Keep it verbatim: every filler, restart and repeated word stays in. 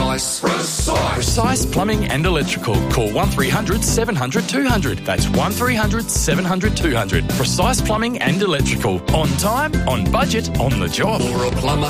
Precise. Precise. Precise Plumbing and Electrical. Call one three hundred seven hundred two hundred. That's one three hundred seven hundred two hundred. Precise Plumbing and Electrical. On time, on budget, on the job. For a plumber